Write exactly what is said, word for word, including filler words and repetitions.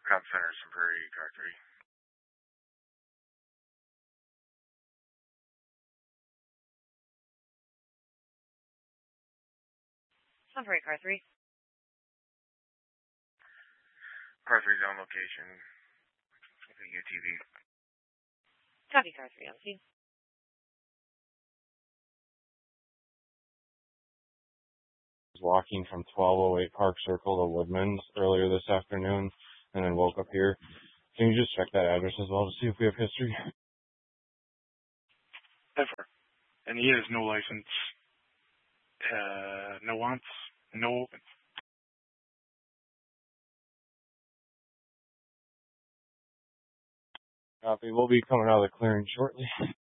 Cop Center, Sun Prairie, car three. Sun Prairie, car three. Car three's on location. U T V. Copy, car three on scene. Walking from twelve oh eight Park Circle to Woodman's earlier this afternoon and then woke up here. Can you just check that address as well to see if we have history? Ever. And he has no license, uh, no wants, no... Copy. We'll be coming out of the clearing shortly.